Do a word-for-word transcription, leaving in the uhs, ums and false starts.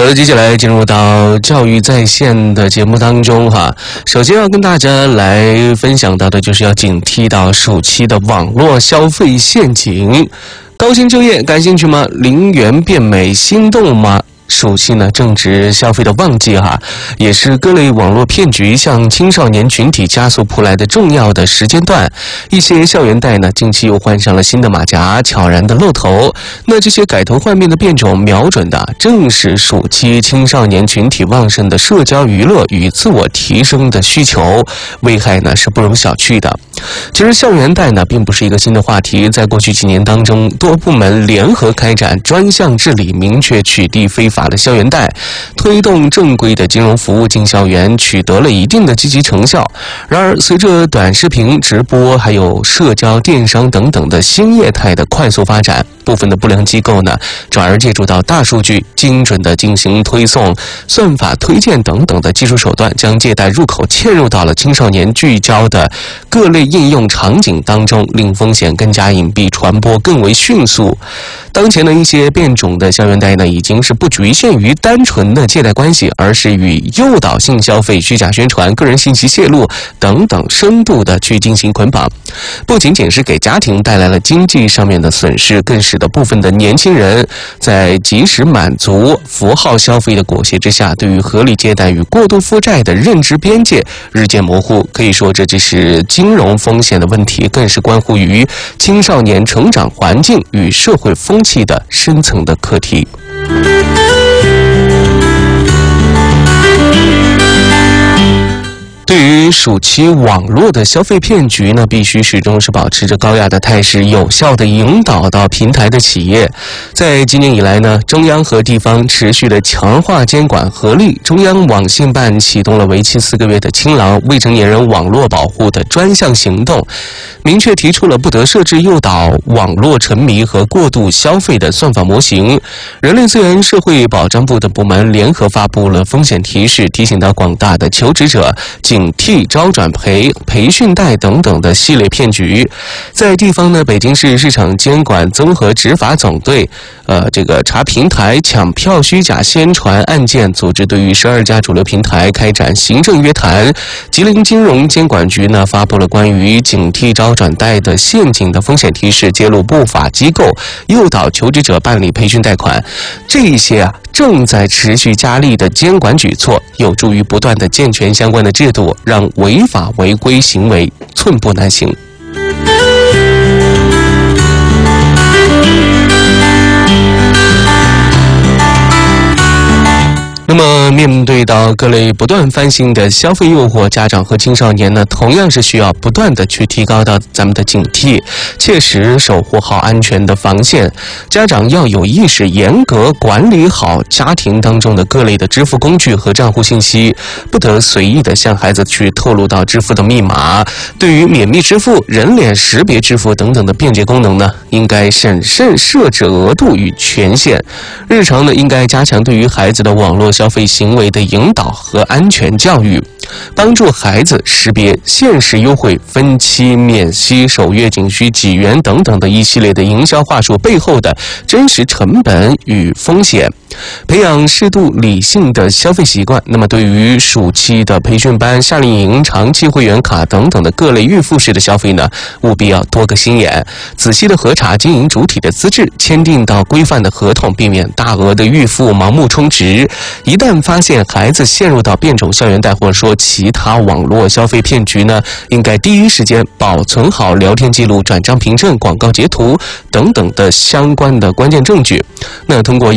的，接下来进入到教育在线的节目当中哈。首先要跟大家来分享到的就是要警惕到暑期的网络消费陷阱。高薪就业感兴趣吗？零元变美心动吗？暑期呢正值消费的旺季哈，也是各类网络骗局向青少年群体加速扑来的重要的时间段。一些校园贷呢近期又换上了新的马甲，悄然的露头。那这些改头换面的变种，瞄准的正是暑期青少年群体旺盛的社交娱乐与自我提升的需求，危害呢是不容小觑的。其实校园贷呢并不是一个新的话题，在过去几年当中，多部门联合开展专项治理，明确取缔非法的校园贷，推动正规的金融服务进校园，取得了一定的积极成效。然而，随着短视频、直播还有社交电商等等的新业态的快速发展，部分的不良机构呢，转而借助到大数据，精准的进行推送、算法推荐等等的技术手段，将借贷入口嵌入到了青少年聚焦的各类应用场景当中，令风险更加隐蔽，传播更为迅速。当前的一些变种的校园贷呢，已经是不局限于单纯的借贷关系，而是与诱导性消费、虚假宣传、个人信息泄露等等深度的去进行捆绑。不仅仅是给家庭带来了经济上面的损失，更使得部分的年轻人在及时满足符号消费的裹挟之下，对于合理借贷与过度负债的认知边界日渐模糊。可以说，这只是金融风险的问题，更是关乎于青少年成长环境与社会风气的深层的课题。对于暑期网络的消费骗局呢，必须始终是保持着高压的态势，有效的引导到平台的企业。在今年以来呢，中央和地方持续的强化监管合力，中央网信办启动了为期四个月的清朗未成年人网络保护的专项行动，明确提出了不得设置诱导网络沉迷和过度消费的算法模型。人力资源社会保障部的部门联合发布了风险提示，提醒到广大的求职者警惕招转培、培训贷等等的系列骗局。在地方呢，北京市市场监管综合执法总队，呃，这个查平台抢票虚假宣传案件，组织对于十二家主流平台开展行政约谈。吉林金融监管局呢，发布了关于警惕招转贷的陷阱的风险提示，揭露不法机构诱导求职者办理培训贷款。这一些啊，正在持续加力的监管举措，有助于不断的健全相关的制度，让违法违规行为寸步难行。那么面对到各类不断翻新的消费诱惑，家长和青少年呢，同样是需要不断的去提高到咱们的警惕，切实守护好安全的防线。家长要有意识，严格管理好家庭当中的各类的支付工具和账户信息，不得随意的向孩子去透露到支付的密码。对于免密支付、人脸识别支付等等的便捷功能呢，应该审慎设置额度与权限。日常呢，应该加强对于孩子的网络消费行为的引导和安全教育，帮助孩子识别限时优惠、分期免息、首月仅需几元等等的一系列的营销话术背后的真实成本与风险，培养适度理性的消费习惯。那么对于暑期的培训班、夏令营、长期会员卡等等的各类预付式的消费呢，务必要多个心眼，仔细的核查经营主体的资质，签订到规范的合同，避免大额的预付盲目充值。一旦发现孩子陷入到变种校园贷或者说其他网络消费骗局呢，应该第一时间保存好聊天记录、转账凭证、广告截图等等的相关的关键证据。那通过